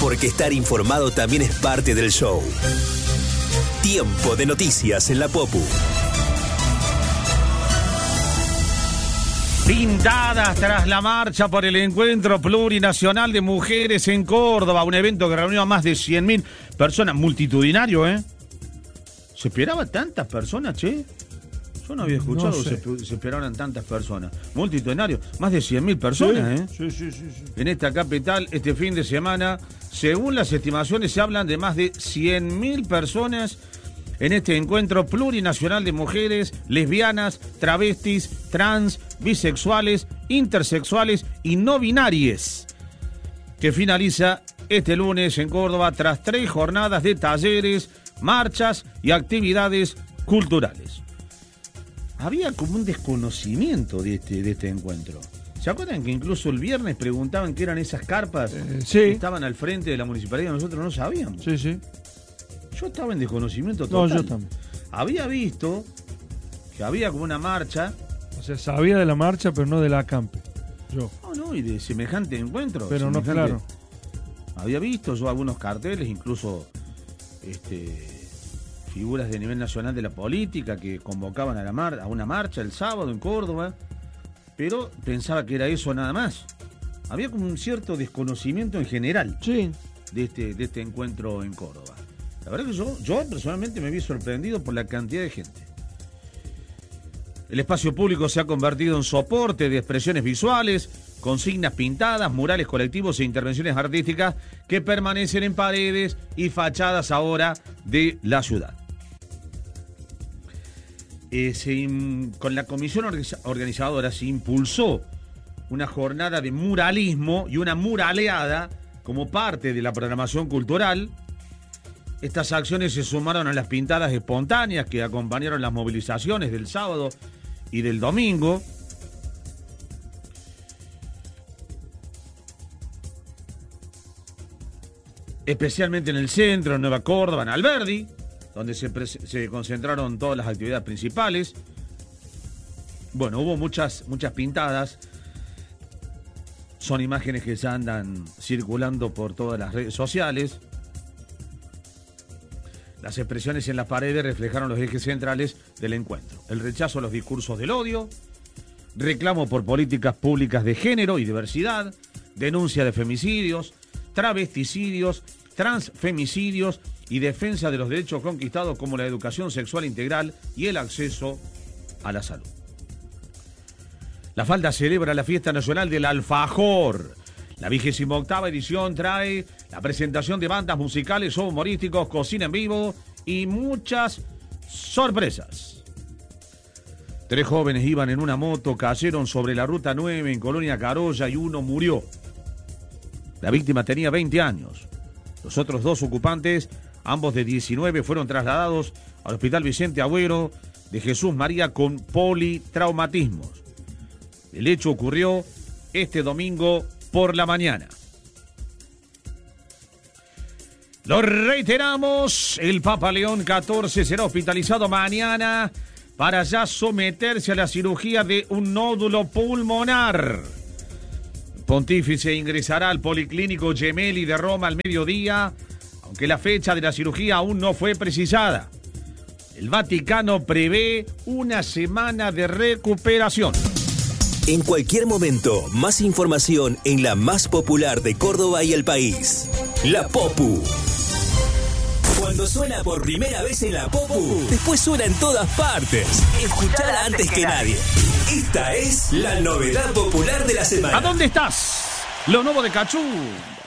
Porque estar informado también es parte del show. Tiempo de noticias en la Popu. Pintadas tras la marcha por el Encuentro Plurinacional de Mujeres en Córdoba, un evento que reunió a más de 100.000 personas, multitudinario, ¿eh? ¿Se esperaba tantas personas, che? Yo no había escuchado que se esperaran tantas personas. Multitudinario, más de 100.000 personas, sí, ¿eh? Sí. En esta capital, este fin de semana, según las estimaciones, se hablan de más de 100.000 personas en este encuentro plurinacional de mujeres, lesbianas, travestis, trans, bisexuales, intersexuales y no binarias, que finaliza este lunes en Córdoba tras 3 jornadas de talleres, marchas y actividades culturales. Había como un desconocimiento de este encuentro. ¿Se acuerdan que incluso el viernes preguntaban qué eran esas carpas que estaban al frente de la municipalidad y nosotros no sabíamos? Sí. Yo estaba en desconocimiento total. No, yo también. Había visto que había como una marcha. O sea, sabía de la marcha, pero no de la acampe. Yo. No, y de semejante encuentro. Pero no, claro. Había visto yo algunos carteles, incluso figuras de nivel nacional de la política que convocaban a una marcha el sábado en Córdoba, pero pensaba que era eso nada más. Había como un cierto desconocimiento en general de este encuentro en Córdoba. La verdad que yo personalmente me vi sorprendido por la cantidad de gente. El espacio público se ha convertido en soporte de expresiones visuales, consignas pintadas, murales colectivos e intervenciones artísticas que permanecen en paredes y fachadas ahora de la ciudad. Con la comisión organizadora se impulsó una jornada de muralismo y una muraleada como parte de la programación cultural. Estas acciones se sumaron a las pintadas espontáneas que acompañaron las movilizaciones del sábado y del domingo. Especialmente en el centro, en Nueva Córdoba, en Alberdi, donde se concentraron todas las actividades principales. Bueno, hubo muchas pintadas. Son imágenes que ya andan circulando por todas las redes sociales. Las expresiones en las paredes reflejaron los ejes centrales del encuentro. El rechazo a los discursos del odio, reclamo por políticas públicas de género y diversidad, denuncia de femicidios, travesticidios, transfemicidios y defensa de los derechos conquistados como la educación sexual integral y el acceso a la salud. La Falda celebra la Fiesta Nacional del Alfajor. La 28ª edición trae la presentación de bandas musicales o humorísticos, cocina en vivo y muchas sorpresas. 3 jóvenes iban en una moto, cayeron sobre la ruta 9 en Colonia Carolla y uno murió. La víctima tenía 20 años. Los otros 2 ocupantes, ambos de 19, fueron trasladados al Hospital Vicente Agüero de Jesús María con politraumatismos. El hecho ocurrió este domingo por la mañana. Lo reiteramos, el Papa León XIV será hospitalizado mañana para ya someterse a la cirugía de un nódulo pulmonar. El pontífice ingresará al Policlínico Gemelli de Roma al mediodía, aunque la fecha de la cirugía aún no fue precisada. El Vaticano prevé una semana de recuperación. En cualquier momento, más información en la más popular de Córdoba y el país. La Popu. Cuando suena por primera vez en la Popu, después suena en todas partes. Escuchala antes que nadie. Esta es la novedad popular de la semana. ¿A dónde estás? Lo nuevo de Cachú.